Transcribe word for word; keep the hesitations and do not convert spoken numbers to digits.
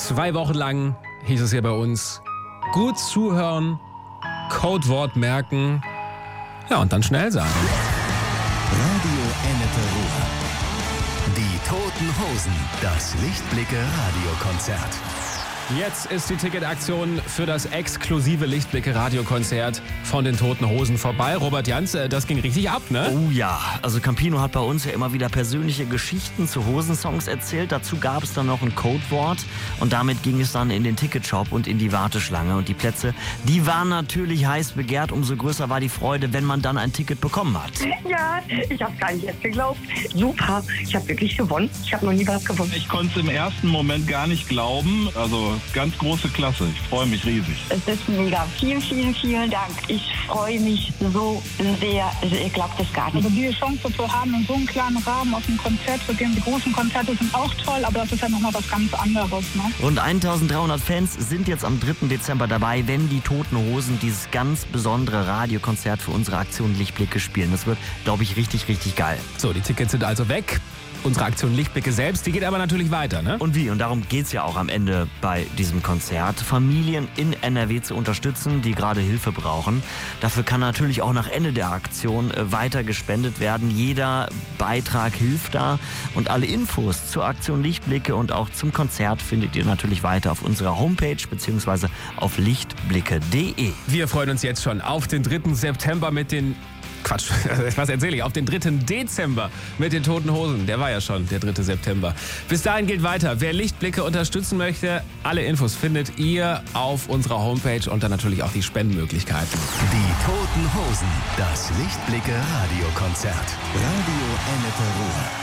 Zwei Wochen lang hieß es hier bei uns, gut zuhören, Codewort merken, ja und dann schnell sein. Radio Ennepe Ruhr. Die Toten Hosen, das Lichtblicke-Radiokonzert. Jetzt ist die Ticketaktion für das exklusive Lichtblicke-Radiokonzert von den Toten Hosen vorbei. Robert Jans, das ging richtig ab, ne? Oh ja, also Campino hat bei uns ja immer wieder persönliche Geschichten zu Hosensongs erzählt. Dazu gab es dann noch ein Codewort und damit ging es dann in den Ticketshop und in die Warteschlange. Und die Plätze, die waren natürlich heiß begehrt. Umso größer war die Freude, wenn man dann ein Ticket bekommen hat. Ja, ich habe gar nicht erst geglaubt. Super, ich habe wirklich gewonnen. Ich habe noch nie was gewonnen. Ich konnte es im ersten Moment gar nicht glauben. Also ganz große Klasse. Ich freue mich riesig. Es ist mega. Vielen, vielen, vielen Dank. Ich freue mich so sehr. Also ihr glaubt es gar nicht. Also diese Chance zu haben, in so einem kleinen Rahmen auf ein Konzert zu gehen. Die großen Konzerte sind auch toll, aber das ist ja nochmal was ganz anderes. Ne? Rund eintausenddreihundert Fans sind jetzt am dritten Dezember dabei, wenn die Toten Hosen dieses ganz besondere Radiokonzert für unsere Aktion Lichtblicke spielen. Das wird, glaube ich, richtig, richtig geil. So, die Tickets sind also weg. Unsere Aktion Lichtblicke selbst, die geht aber natürlich weiter, ne? Und wie? Und darum geht's ja auch am Ende bei diesem Konzert. Familien in N R W zu unterstützen, die gerade Hilfe brauchen. Dafür kann natürlich auch nach Ende der Aktion weiter gespendet werden. Jeder Beitrag hilft da. Und alle Infos zur Aktion Lichtblicke und auch zum Konzert findet ihr natürlich weiter auf unserer Homepage bzw. auf lichtblicke punkt de. Wir freuen uns jetzt schon auf den dritten September mit den... Quatsch, was erzähle ich? Auf den dritten Dezember mit den Toten Hosen. Der war ja schon der dritte September. Bis dahin gilt weiter. Wer Lichtblicke unterstützen möchte, alle Infos findet ihr auf unserer Homepage und dann natürlich auch die Spendenmöglichkeiten. Die Toten Hosen, das Lichtblicke-Radiokonzert. Radio Ennepe Ruhr.